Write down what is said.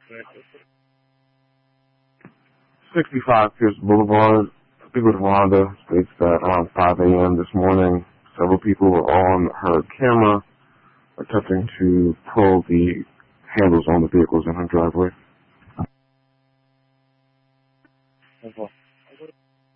65 Pierce Boulevard. Speak with Rhonda. States that around 5 a.m. this morning, several people were on her camera attempting to pull the handles on the vehicles in her driveway.